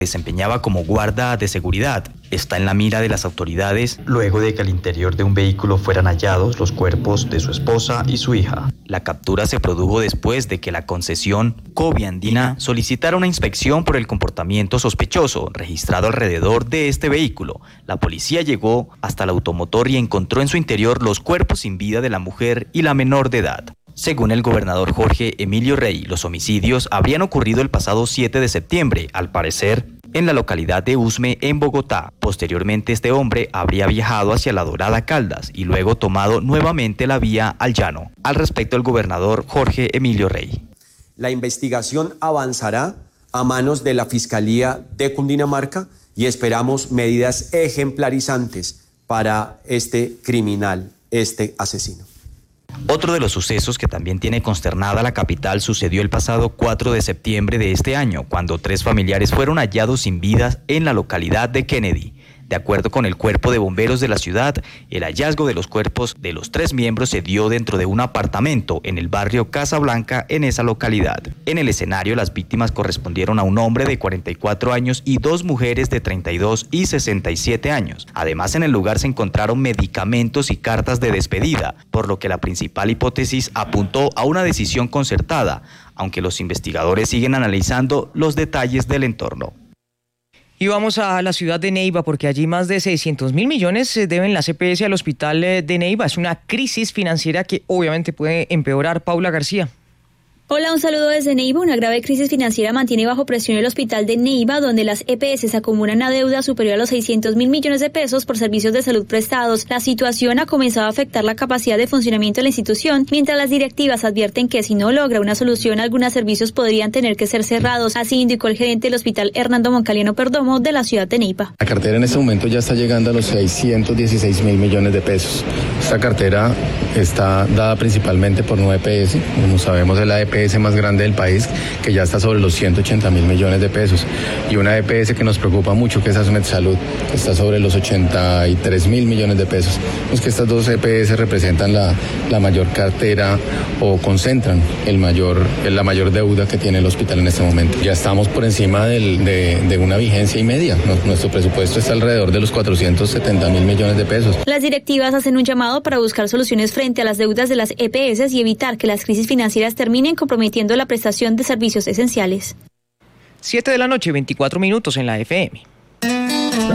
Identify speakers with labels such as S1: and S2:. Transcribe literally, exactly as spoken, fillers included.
S1: desempeñaba como guarda de seguridad. Está en la mira de las autoridades luego de que al interior de un vehículo fueran hallados los cuerpos de su esposa y su hija. La captura se produjo después de que la concesión Coviandina solicitara una inspección por el comportamiento sospechoso registrado alrededor de este vehículo. La policía llegó hasta el automotor y encontró en su interior los cuerpos sin vida de la mujer y la menor de edad. Según el gobernador Jorge Emilio Rey, los homicidios habrían ocurrido el pasado siete de septiembre, al parecer, en la localidad de Usme, en Bogotá. Posteriormente, este hombre habría viajado hacia La Dorada, Caldas, y luego tomado nuevamente la vía al llano. Al respecto, el gobernador Jorge Emilio Rey.
S2: La investigación avanzará a manos de la Fiscalía de Cundinamarca y esperamos medidas ejemplarizantes para este criminal, este asesino.
S1: Otro de los sucesos que también tiene consternada la capital sucedió el pasado cuatro de septiembre de este año, cuando tres familiares fueron hallados sin vida en la localidad de Kennedy. De acuerdo con el Cuerpo de Bomberos de la ciudad, el hallazgo de los cuerpos de los tres miembros se dio dentro de un apartamento en el barrio Casablanca, en esa localidad. En el escenario, las víctimas correspondieron a un hombre de cuarenta y cuatro años y dos mujeres de treinta y dos y sesenta y siete años. Además, en el lugar se encontraron medicamentos y cartas de despedida, por lo que la principal hipótesis apuntó a una decisión concertada, aunque los investigadores siguen analizando los detalles del entorno.
S3: Y vamos a la ciudad de Neiva, porque allí más de seiscientos mil millones deben las E P S al hospital de Neiva. Es una crisis financiera que obviamente puede empeorar. Paula García.
S4: Hola, un saludo desde Neiva. Una grave crisis financiera mantiene bajo presión el hospital de Neiva, donde las E P S acumulan una deuda superior a los seiscientos mil millones de pesos por servicios de salud prestados. La situación ha comenzado a afectar la capacidad de funcionamiento de la institución, mientras las directivas advierten que si no logra una solución, algunos servicios podrían tener que ser cerrados. Así indicó el gerente del hospital Hernando Moncaliano Perdomo de la ciudad de Neiva.
S5: La cartera en este momento ya está llegando a los seiscientos dieciséis mil millones de pesos. Esta cartera está dada principalmente por una E P S, como sabemos es la E P S más grande del país, que ya está sobre los ciento ochenta mil millones de pesos, y una E P S que nos preocupa mucho, que es Asmed Salud, que está sobre los ochenta y tres mil millones de pesos. Es que estas dos E P S representan la, la mayor cartera o concentran el mayor, la mayor deuda que tiene el hospital en este momento. Ya estamos por encima del, de, de una vigencia y media. Nuestro presupuesto está alrededor de los cuatrocientos setenta mil millones de pesos.
S4: Las directivas hacen un llamado para buscar soluciones frente a las deudas de las E P S y evitar que las crisis financieras terminen comprometiendo la prestación de servicios esenciales.
S3: siete de la noche, veinticuatro minutos en la F M.